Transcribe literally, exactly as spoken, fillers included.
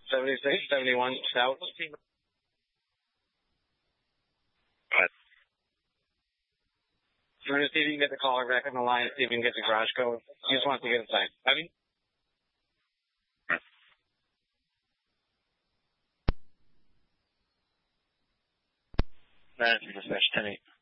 seventy-six, seventy-one South. What? I'm going to see if you can get the caller back on the line and see if you can get the garage code. He just wants to get inside. I mean... Nine, ten, eight.